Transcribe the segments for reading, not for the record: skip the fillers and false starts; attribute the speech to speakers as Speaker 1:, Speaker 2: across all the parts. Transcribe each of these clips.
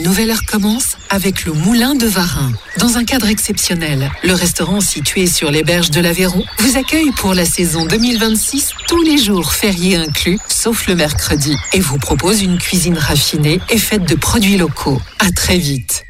Speaker 1: nouvelle heure commence avec le Moulin de Varin. Dans un cadre exceptionnel, le restaurant situé sur les berges de l'Aveyron vous accueille pour la saison 2026, tous les jours fériés inclus, sauf le mercredi, et vous propose une cuisine raffinée et faite de produits locaux. À très vite.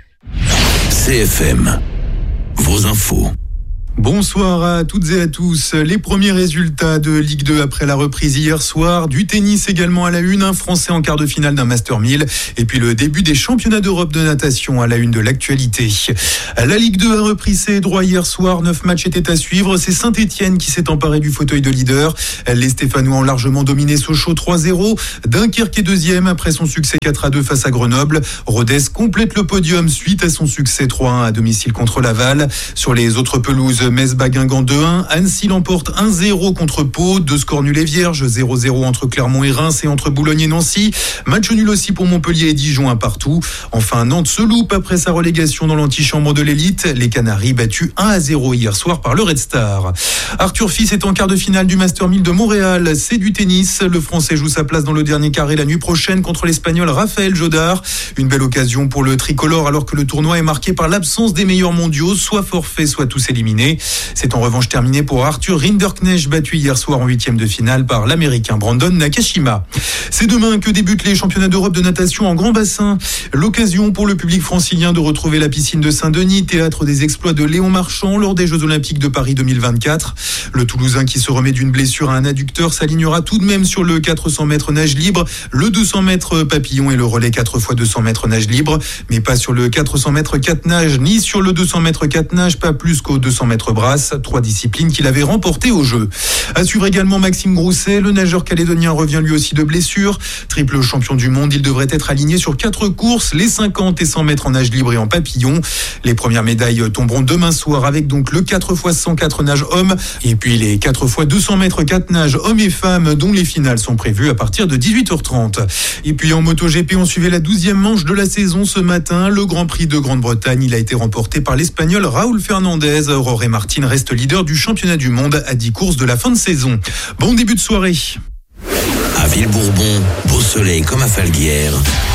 Speaker 2: CFM, vos infos.
Speaker 3: Bonsoir à toutes et à tous. Les premiers résultats de Ligue 2 après la reprise hier soir. Du tennis également à la une, un Français en quart de finale d'un Master 1000. Et puis le début des championnats d'Europe de natation à la une de l'actualité. La Ligue 2 a repris ses droits hier soir. 9 matchs étaient à suivre. C'est Saint-Etienne qui s'est emparé du fauteuil de leader. Les Stéphanois ont largement dominé Sochaux 3-0. Dunkerque est deuxième après son succès 4-2 face à Grenoble. Rodez complète le podium suite à son succès 3-1 à domicile contre Laval. Sur les autres pelouses, Metz-Guingamp 2-1, Annecy l'emporte 1-0 contre Pau, 2 scores nuls et vierges, 0-0 entre Clermont et Reims et entre Boulogne et Nancy, match nul aussi pour Montpellier et Dijon, un partout. Enfin, Nantes se loupe après sa relégation dans l'antichambre de l'élite, les Canaries battus 1-0 hier soir par le Red Star. Arthur Fils est en quart de finale du Master 1000 de Montréal, c'est du tennis, le Français joue sa place dans le dernier carré la nuit prochaine contre l'Espagnol Raphaël Jodard, une belle occasion pour le tricolore alors que le tournoi est marqué par l'absence des meilleurs mondiaux, soit forfait, soit tous éliminés. C'est en revanche terminé pour Arthur Rinderknecht, battu hier soir en 8e de finale par l'Américain Brandon Nakashima. C'est demain que débutent les championnats d'Europe de natation en grand bassin. L'occasion pour le public francilien de retrouver la piscine de Saint-Denis, théâtre des exploits de Léon Marchand lors des Jeux Olympiques de Paris 2024. Le Toulousain qui se remet d'une blessure à un adducteur s'alignera tout de même sur le 400 mètres nage libre, le 200 mètres papillon et le relais 4x200 mètres nage libre, mais pas sur le 400 mètres 4 nage ni sur le 200 mètres 4 nage, pas plus qu'au 200 mètres brasse, 3 disciplines qu'il avait remportées au jeu. À suivre également Maxime Grousset, le nageur calédonien revient lui aussi de blessure. Triple champion du monde, il devrait être aligné sur 4 courses, les 50 et 100 mètres en nage libre et en papillon. Les premières médailles tomberont demain soir avec donc le 4x104 nage homme et puis les 4x200 mètres 4 nage hommes et femmes dont les finales sont prévues à partir de 18h30. Et puis en MotoGP, on suivait la 12e manche de la saison ce matin. Le Grand Prix de Grande-Bretagne, il a été remporté par l'Espagnol Raúl Fernandez. Jorge Martin reste leader du championnat du monde à 10 courses de la fin de saison. Bon début de soirée.
Speaker 2: À Villebourbon, beau soleil comme à Falguière.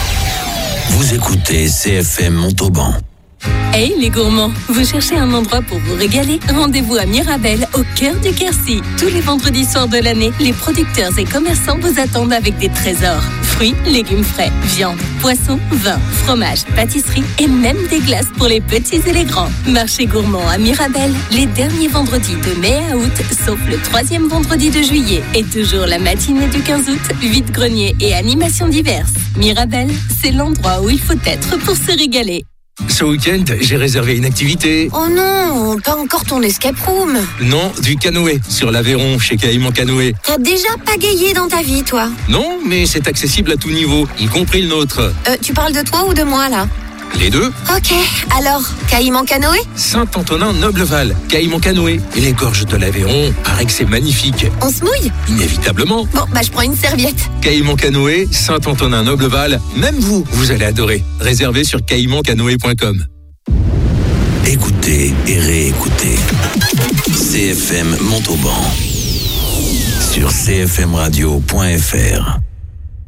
Speaker 2: Vous écoutez CFM Montauban.
Speaker 4: Hey les gourmands, vous cherchez un endroit pour vous régaler? Rendez-vous à Mirabel, au cœur du Quercy. Tous les vendredis soirs de l'année, les producteurs et commerçants vous attendent avec des trésors. Fruits, légumes frais, viande, poissons, vin, fromage, pâtisserie et même des glaces pour les petits et les grands. Marché gourmand à Mirabel, les derniers vendredis de mai à août, sauf le 3e vendredi de juillet. Et toujours la matinée du 15 août, vide-grenier et animations diverses. Mirabel, c'est l'endroit où il faut être pour se régaler.
Speaker 5: Ce week-end, j'ai réservé une activité.
Speaker 6: Oh non, pas encore ton escape room.
Speaker 5: Non, du canoë, sur l'Aveyron, chez Caïman Canoë.
Speaker 6: T'as déjà pagayé dans ta vie, toi?
Speaker 5: Non, mais c'est accessible à tout niveau, y compris le nôtre.
Speaker 6: Tu parles de toi ou de moi, là?
Speaker 5: Les deux.
Speaker 6: Ok, alors, Caïman Canoë?
Speaker 5: Saint-Antonin-Nobleval, Caïman Canoë. Et les gorges de l'Aveyron, paraît que c'est magnifique.
Speaker 6: On se mouille?
Speaker 5: Inévitablement.
Speaker 6: Bon, je prends une serviette.
Speaker 5: Caïman Canoë, Saint-Antonin-Nobleval, même vous allez adorer. Réservez sur caïmancanoë.com.
Speaker 2: Écoutez et réécoutez. CFM Montauban sur cfmradio.fr.